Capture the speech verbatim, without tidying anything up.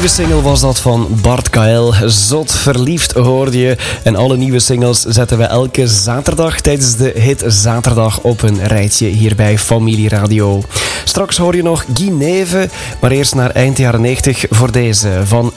nieuwe single was dat van Bart K L. Zot verliefd hoorde je. En alle nieuwe singles zetten we elke zaterdag tijdens de Hit Zaterdag op een rijtje hier bij Familie Radio. Straks hoor je nog Guy Neve, maar eerst naar eind jaren negentig voor deze van